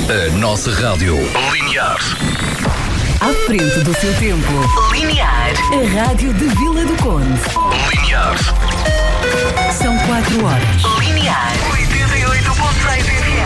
A nossa rádio. Linear. À frente do seu tempo. Linear. A rádio de Vila do Conde. Linear. São 4 horas. Linear. 88.6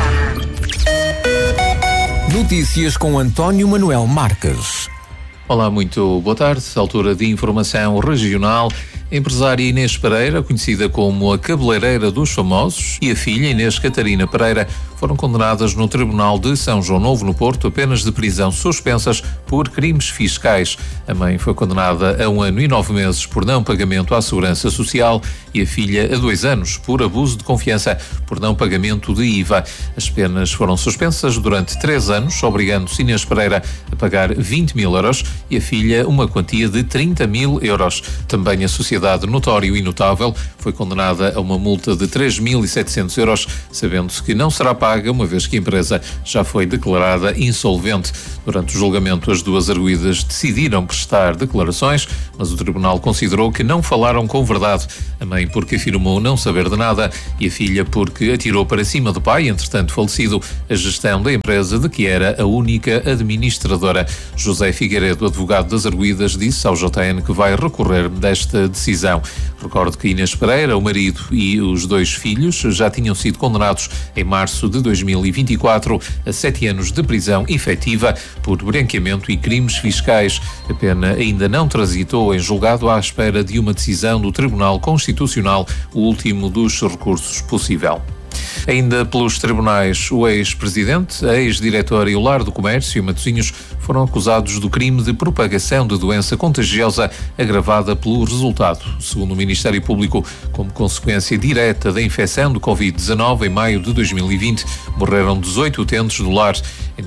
FM. Notícias com António Manuel Marques. Olá, muito boa tarde. Altura de informação regional. A empresária Inês Pereira, conhecida como a cabeleireira dos famosos, e a filha Inês Catarina Pereira foram condenadas no Tribunal de São João Novo, no Porto, a penas de prisão suspensas por crimes fiscais. A mãe foi condenada a 1 ano e 9 meses por não pagamento à Segurança Social e a filha a 2 anos por abuso de confiança por não pagamento de IVA. As penas foram suspensas durante 3 anos, obrigando-se Inês Pereira a pagar 20 mil euros e a filha uma quantia de 30 mil euros. Também a Sociedade Notório e Notável foi condenada a uma multa de 3.700 euros, sabendo-se que não será paga, uma vez que a empresa já foi declarada insolvente. Durante o julgamento, as duas arguidas decidiram prestar declarações, mas o tribunal considerou que não falaram com verdade. A mãe porque afirmou não saber de nada e a filha porque atirou para cima do pai, entretanto falecido, a gestão da empresa de que era a única administradora. José Figueiredo, advogado das arguidas, disse ao JN que vai recorrer desta decisão. Recordo que Inês Pereira, o marido e os 2 filhos já tinham sido condenados em março de 2024 a 7 anos de prisão efetiva por branqueamento e crimes fiscais. A pena ainda não transitou em julgado à espera de uma decisão do Tribunal Constitucional, o último dos recursos possível. Ainda pelos tribunais, o ex-presidente, a ex-diretora e o Lar do Comércio e Matosinhos foram acusados do crime de propagação de doença contagiosa agravada pelo resultado. Segundo o Ministério Público, como consequência direta da infecção do Covid-19 em maio de 2020, morreram 18 utentes do lar. Em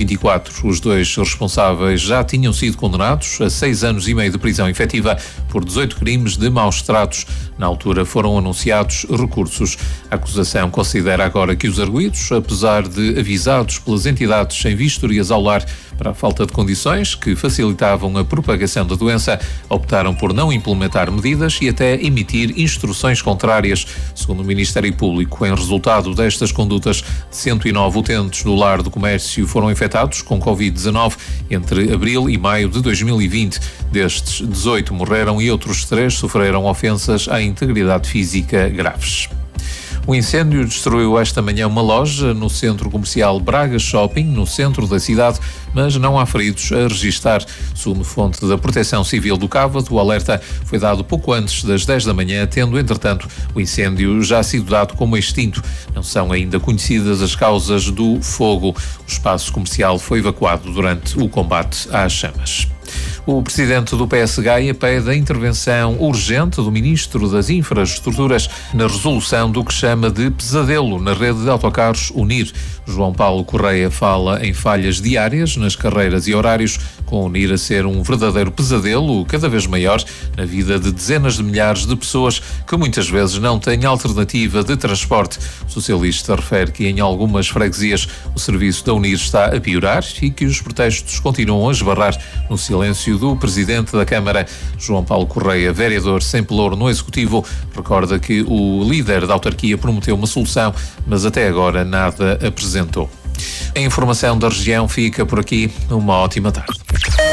2024, os 2 responsáveis já tinham sido condenados a 6 anos e meio de prisão efetiva por 18 crimes de maus tratos. Na altura foram anunciados recursos. A acusação considera agora que os arguidos, apesar de avisados pelas entidades sem vistorias ao lar para a falta de condições que facilitavam a propagação da doença, optaram por não implementar medidas e até emitir instruções contrárias. Segundo o Ministério Público, em resultado destas condutas, 109 utentes do Lar do Comércio foram infectados com Covid-19 entre abril e maio de 2020. Destes, 18 morreram e outros 3 sofreram ofensas à integridade física graves. O incêndio destruiu esta manhã uma loja no centro comercial Braga Shopping, no centro da cidade, mas não há feridos a registar. Segundo fonte da Proteção Civil do Cávado, o alerta foi dado pouco antes das 10 da manhã, tendo, entretanto, o incêndio já sido dado como extinto. Não são ainda conhecidas as causas do fogo. O espaço comercial foi evacuado durante o combate às chamas. O presidente do PSG pede a intervenção urgente do ministro das Infraestruturas na resolução do que chama de pesadelo na rede de autocarros UNIR. João Paulo Correia fala em falhas diárias nas carreiras e horários, com a UNIR a ser um verdadeiro pesadelo cada vez maior na vida de dezenas de milhares de pessoas que muitas vezes não têm alternativa de transporte. O socialista refere que em algumas freguesias o serviço da UNIR está a piorar e que os protestos continuam a esbarrar no silêncio do presidente da Câmara. João Paulo Correia, vereador sem pelouro no Executivo, recorda que o líder da autarquia prometeu uma solução, mas até agora nada apresentou. A informação da região fica por aqui. Uma ótima tarde.